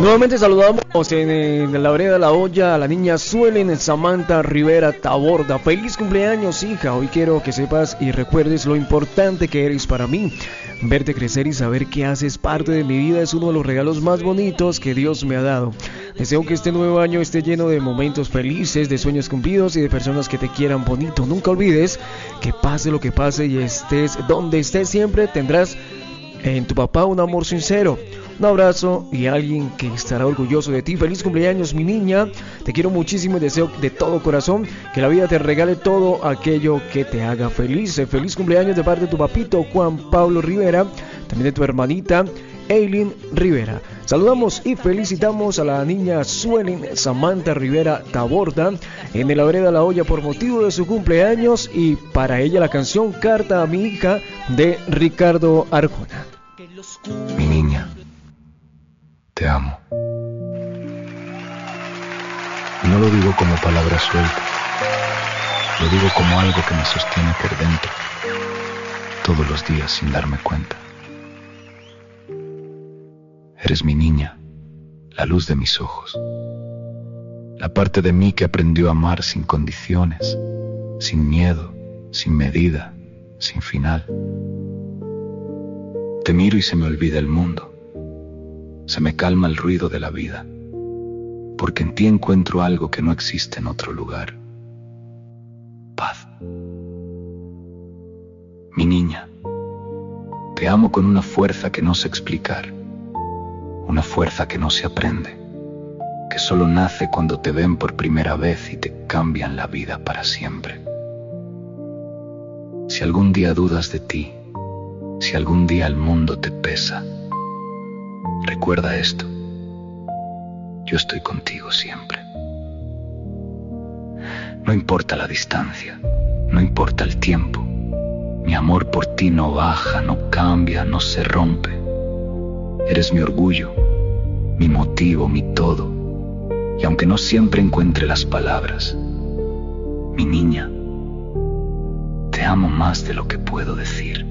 Nuevamente saludamos en la vereda de la olla a la niña Suelen Samantha Rivera Taborda. Feliz cumpleaños, hija. Hoy quiero que sepas y recuerdes lo importante que eres para mí. Verte crecer y saber que haces parte de mi vida es uno de los regalos más bonitos que Dios me ha dado. Deseo que este nuevo año esté lleno de momentos felices, de sueños cumplidos y de personas que te quieran bonito. Nunca olvides que pase lo que pase y estés donde estés, siempre tendrás en tu papá un amor sincero, un abrazo y alguien que estará orgulloso de ti. Feliz cumpleaños, mi niña. Te quiero muchísimo y deseo de todo corazón que la vida te regale todo aquello que te haga feliz. Feliz cumpleaños de parte de tu papito Juan Pablo Rivera, también de tu hermanita Eileen Rivera. Saludamos y felicitamos a la niña Suelen Samantha Rivera Taborda en la vereda La Olla por motivo de su cumpleaños, y para ella la canción Carta a mi hija de Ricardo Arjona. Mi niña, te amo. Y no lo digo como palabras sueltas, lo digo como algo que me sostiene por dentro, todos los días sin darme cuenta. Eres mi niña, la luz de mis ojos, la parte de mí que aprendió a amar sin condiciones, sin miedo, sin medida, sin final. Te miro y se me olvida el mundo, se me calma el ruido de la vida, porque en ti encuentro algo que no existe en otro lugar: paz. Mi niña, te amo con una fuerza que no sé explicar, una fuerza que no se aprende, que solo nace cuando te ven por primera vez y te cambian la vida para siempre. Si algún día dudas de ti, si algún día el mundo te pesa, recuerda esto: yo estoy contigo siempre. No importa la distancia, no importa el tiempo, mi amor por ti no baja, no cambia, no se rompe. Eres mi orgullo, mi motivo, mi todo. Y aunque no siempre encuentre las palabras, mi niña, te amo más de lo que puedo decir.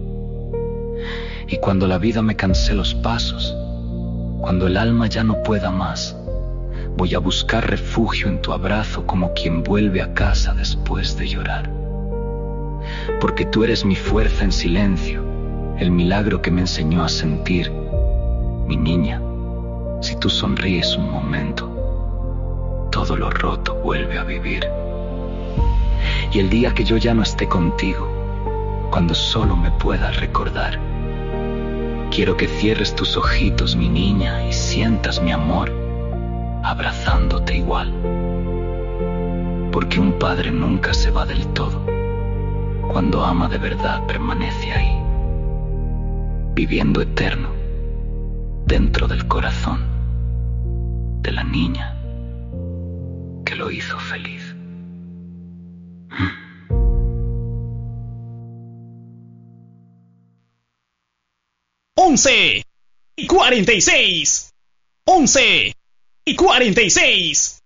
Y cuando la vida me canse los pasos, cuando el alma ya no pueda más, voy a buscar refugio en tu abrazo como quien vuelve a casa después de llorar. Porque tú eres mi fuerza en silencio, el milagro que me enseñó a sentir. Mi niña, si tú sonríes un momento, todo lo roto vuelve a vivir. Y el día que yo ya no esté contigo, cuando solo me puedas recordar, quiero que cierres tus ojitos, mi niña, y sientas mi amor abrazándote igual. Porque un padre nunca se va del todo. Cuando ama de verdad permanece ahí, viviendo eterno dentro del corazón de la niña que lo hizo feliz. 11:46. 11:46.